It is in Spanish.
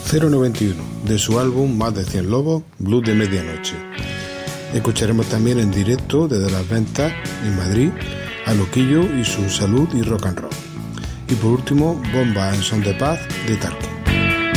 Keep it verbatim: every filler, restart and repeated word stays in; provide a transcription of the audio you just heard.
cero noventa y uno, de su álbum Más de cien Lobos, Blues de Medianoche. Escucharemos también en directo desde las ventas en Madrid a Loquillo y su Salud y Rock and Roll. Y por último, Bomba en Son de Paz de Tarque.